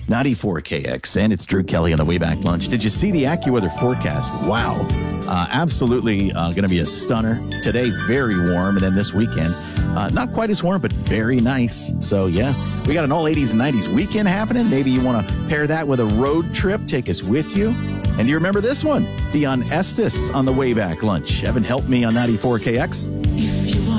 94KXN, it's Drew Kelly on the Way Back Lunch. Did you see the AccuWeather forecast? Wow. Absolutely going to be a stunner. Today, very warm. And then this weekend, not quite as warm, but very nice. So, yeah, we got an all 80s and 90s weekend happening. Maybe you want to pair that with a road trip. Take us with you. And do you remember this one? Dion Estes on the Way Back Lunch. Evan, help me on 94KX.